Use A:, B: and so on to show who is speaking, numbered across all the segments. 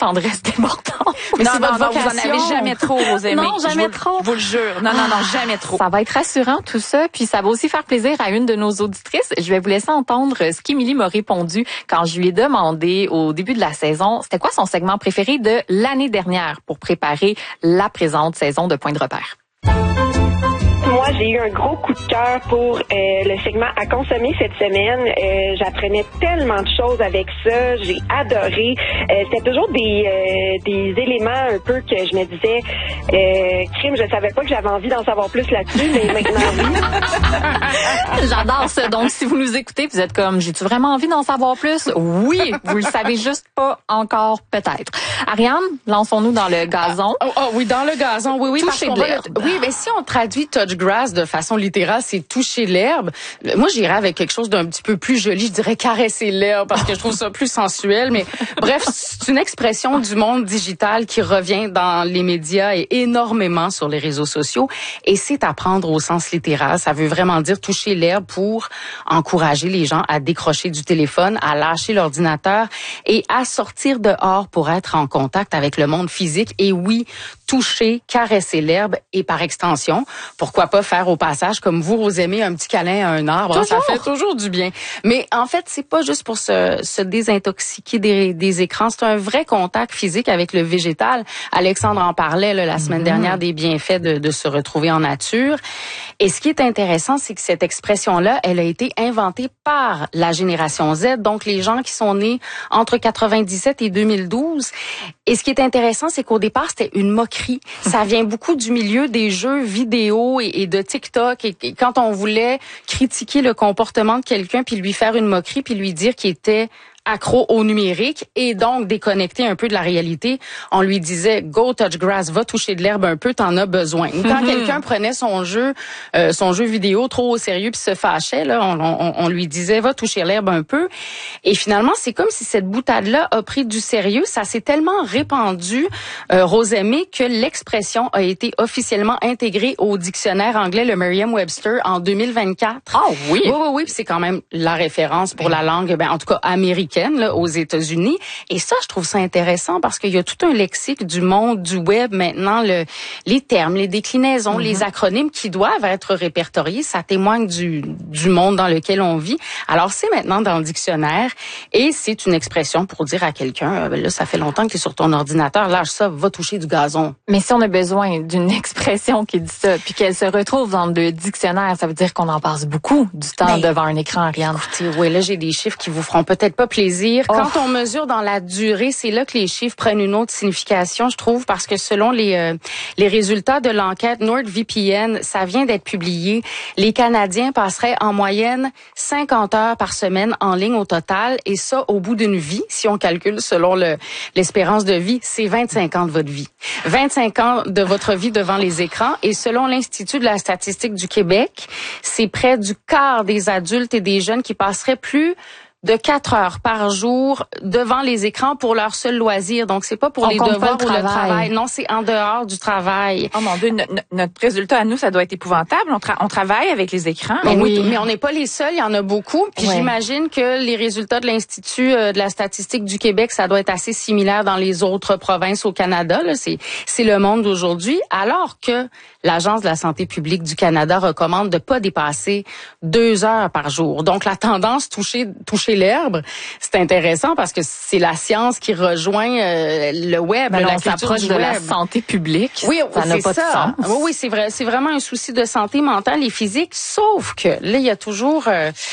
A: tendresse débordante.
B: Mais
A: non,
B: c'est votre vocation.
A: vous en avez jamais trop, Rosemée.
B: Non, jamais trop.
A: Je vous le jure. Non, jamais trop.
B: Ça va être rassurant, tout ça. Puis ça va aussi faire plaisir à une de nos auditrices. Je vais vous laisser entendre ce qu'Émilie m'a répondu quand je lui ai demandé au début de la saison, c'était quoi son segment préféré de l'année dernière pour préparer la présente saison de Point de repère.
C: Moi, j'ai eu un gros coup de cœur pour le segment à consommer cette semaine. J'apprenais tellement de choses avec ça. J'ai adoré. C'était toujours des éléments un peu que je me disais, crime, je savais pas que j'avais envie d'en savoir plus là-dessus, mais maintenant, oui.
B: J'adore ça. Donc, si vous nous écoutez, vous êtes comme, j'ai-tu vraiment envie d'en savoir plus? Oui, vous le savez juste pas encore, peut-être. Ariane, lançons-nous dans le gazon.
D: Oui, dans le gazon, oui.
B: Toucher de l'herbe.
D: Oui, mais si on traduit touch grass de façon littérale, c'est toucher l'herbe. Moi, j'irais avec quelque chose d'un petit peu plus joli. Je dirais caresser l'herbe parce que je trouve ça plus sensuel. Mais bref, c'est une expression du monde digital qui revient dans les médias et énormément sur les réseaux sociaux. Et c'est à prendre au sens littéral. Ça veut vraiment dire toucher l'herbe pour encourager les gens à décrocher du téléphone, à lâcher l'ordinateur et à sortir dehors pour être en contact avec le monde physique. Et oui, toucher, caresser l'herbe et par extension, pourquoi pas faire au passage comme vous aimer un petit câlin à un arbre, hein, ça fait toujours du bien. Mais en fait, c'est pas juste pour se désintoxiquer des écrans, c'est un vrai contact physique avec le végétal. Alexandre en parlait la semaine dernière des bienfaits de se retrouver en nature. Et ce qui est intéressant, c'est que cette expression-là, elle a été inventée par la génération Z, donc les gens qui sont nés entre 97 et 2012. Et ce qui est intéressant, c'est qu'au départ, c'était une moquerie. Ça vient beaucoup du milieu des jeux vidéo et de TikTok. Et quand on voulait critiquer le comportement de quelqu'un, puis lui faire une moquerie, puis lui dire qu'il était accro au numérique et donc déconnecté un peu de la réalité, on lui disait go touch grass, va toucher de l'herbe un peu, t'en as besoin. Quand quelqu'un prenait son jeu vidéo trop au sérieux puis se fâchait, là, on lui disait va toucher l'herbe un peu. Et finalement, c'est comme si cette boutade-là a pris du sérieux. Ça s'est tellement répandu, Rosemée, que l'expression a été officiellement intégrée au dictionnaire anglais, le Merriam-Webster, en 2024.
B: Ah oui?
D: Oui, puis c'est quand même la référence pour la langue, en tout cas américaine, là, aux États-Unis. Et ça, je trouve ça intéressant parce qu'il y a tout un lexique du monde du web maintenant, les termes, les déclinaisons, les acronymes qui doivent être répertoriés. Ça témoigne du monde dans lequel on vit. Alors, c'est maintenant dans le dictionnaire et c'est une expression pour dire à quelqu'un, là, ça fait longtemps que tu es sur ton ordinateur, lâche ça, va toucher du gazon.
B: Mais si on a besoin d'une expression qui dit ça, puis qu'elle se retrouve dans le dictionnaire, ça veut dire qu'on en passe beaucoup du temps devant un écran, Ariane.
D: Écoutez, oui, là, j'ai des chiffres qui vous feront peut-être pas plaisir. Quand on mesure dans la durée, c'est là que les chiffres prennent une autre signification, je trouve, parce que selon les résultats de l'enquête NordVPN, ça vient d'être publié, les Canadiens passeraient en moyenne 50 heures par semaine en ligne au total, et ça, au bout d'une vie, si on calcule selon l'espérance de vie, c'est 25 ans de votre vie. 25 ans de votre vie devant les écrans, et selon l'Institut de la statistique du Québec, c'est près du quart des adultes et des jeunes qui passeraient plus de 4 heures par jour devant les écrans pour leur seul loisir. Donc, c'est pas pour les devoirs ou le travail. Non, c'est en dehors du travail.
A: Oh mon Dieu, notre résultat à nous, ça doit être épouvantable. On travaille avec les écrans.
D: Mais oui, mais on n'est pas les seuls. Il y en a beaucoup. Puis j'imagine que les résultats de l'Institut de la statistique du Québec, ça doit être assez similaire dans les autres provinces au Canada. Là, c'est le monde d'aujourd'hui. Alors que l'Agence de la santé publique du Canada recommande de pas dépasser 2 heures par jour. Donc, la tendance toucher l'herbe, c'est intéressant parce que c'est la science qui rejoint le web.
B: On s'approche de la santé publique.
D: Oui,
B: ça n'a pas de sens.
D: Oui, c'est vrai. C'est vraiment un souci de santé mentale et physique. Sauf que là, il y a toujours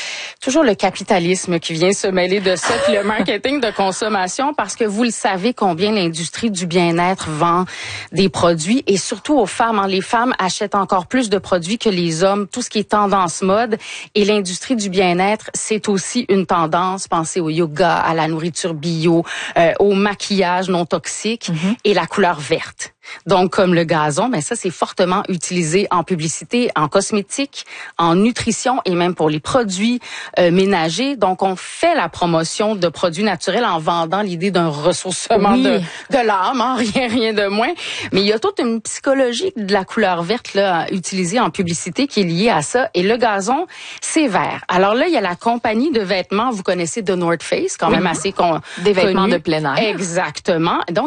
D: le capitalisme qui vient se mêler de ça, puis le marketing de consommation, parce que vous le savez combien l'industrie du bien-être vend des produits et surtout aux femmes. Les femmes achètent encore plus de produits que les hommes. Tout ce qui est tendance mode et l'industrie du bien-être, c'est aussi une tendance. Pensez au yoga, à la nourriture bio, au maquillage non toxique et la couleur verte. Donc, comme le gazon, ça, c'est fortement utilisé en publicité, en cosmétique, en nutrition et même pour les produits ménagers. Donc, on fait la promotion de produits naturels en vendant l'idée d'un ressourcement de l'âme, hein, rien de moins. Mais il y a toute une psychologie de la couleur verte là utilisée en publicité qui est liée à ça. Et le gazon, c'est vert. Alors là, il y a la compagnie de vêtements, vous connaissez The North Face, quand même assez
B: des vêtements
D: connue.
B: de plein air.
D: Exactement. Donc,